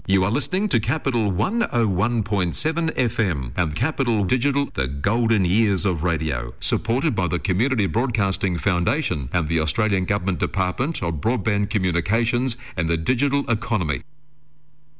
You are listening to Capital 101.7 FM and Capital Digital, the golden years of radio, supported by the Community Broadcasting Foundation and the Australian Government Department of Broadband Communications and the Digital Economy.